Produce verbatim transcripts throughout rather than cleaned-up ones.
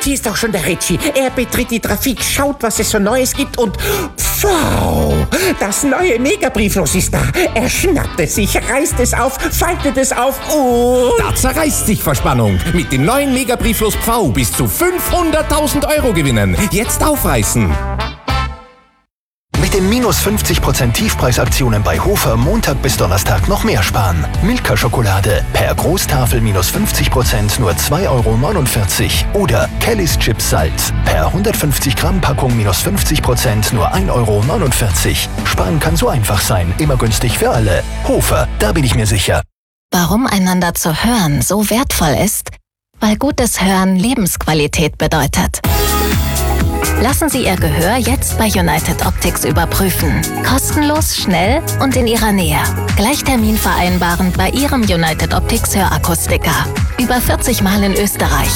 Und hier ist auch schon der Ritchie. Er betritt die Trafik, schaut, was es so Neues gibt und... Wow, das neue Megabrieflos ist da. Er schnappt es sich, reißt es auf, faltet es auf und... Da zerreißt sich vor Spannung. Mit dem neuen Megabrieflos V bis zu fünfhunderttausend Euro gewinnen. Jetzt aufreißen. Mit den minus fünfzig Prozent Tiefpreisaktionen bei Hofer Montag bis Donnerstag noch mehr sparen. Milka-Schokolade per Großtafel minus fünfzig Prozent nur zwei Euro neunundvierzig. Oder Kellys Chips Salz per hundertfünfzig Gramm Packung minus fünfzig Prozent nur ein Euro neunundvierzig. Sparen kann so einfach sein, immer günstig für alle. Hofer, da bin ich mir sicher. Warum einander zu hören so wertvoll ist? Weil gutes Hören Lebensqualität bedeutet. Lassen Sie Ihr Gehör jetzt bei United Optics überprüfen. Kostenlos, schnell und in Ihrer Nähe. Gleich Termin vereinbaren bei Ihrem United Optics Hörakustiker. Über vierzig Mal in Österreich.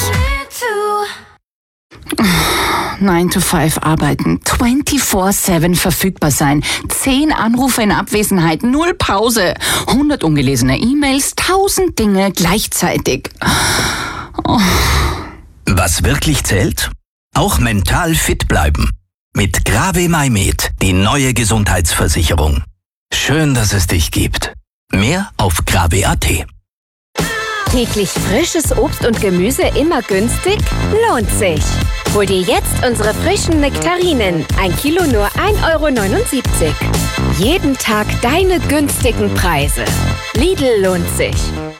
nine to five arbeiten, vierundzwanzig sieben verfügbar sein, zehn Anrufe in Abwesenheit, null Pause, hundert ungelesene E-Mails, tausend Dinge gleichzeitig. Oh. Was wirklich zählt? Auch mental fit bleiben. Mit Grave MyMed, die neue Gesundheitsversicherung. Schön, dass es dich gibt. Mehr auf grave punkt at. Täglich frisches Obst und Gemüse immer günstig? Lohnt sich. Hol dir jetzt unsere frischen Nektarinen. Ein Kilo nur ein Euro neunundsiebzig. Jeden Tag deine günstigen Preise. Lidl lohnt sich.